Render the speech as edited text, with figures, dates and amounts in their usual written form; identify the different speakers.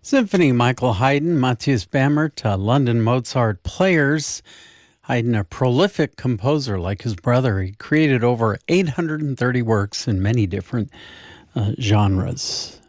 Speaker 1: Symphony, Michael Haydn, Matthias Bamert, London Mozart players. Haydn, a prolific composer like his brother, he created over 830 works in many different genres.